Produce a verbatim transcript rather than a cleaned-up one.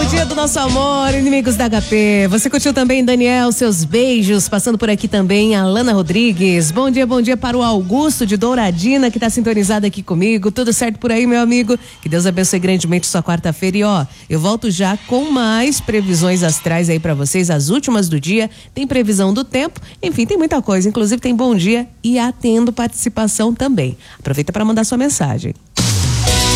o dia do nosso amor, inimigos da H P. Você curtiu também, Daniel, seus beijos, passando por aqui também a Alana Rodrigues. Bom dia, bom dia para o Augusto de Douradina, que tá sintonizado aqui comigo. Tudo certo por aí, meu amigo? Que Deus abençoe grandemente sua quarta-feira. E ó, eu volto já com mais previsões astrais aí para vocês, as últimas do dia. Tem previsão do tempo, enfim, tem muita coisa. Inclusive tem bom dia e atendo participação também. Aproveita para mandar sua mensagem.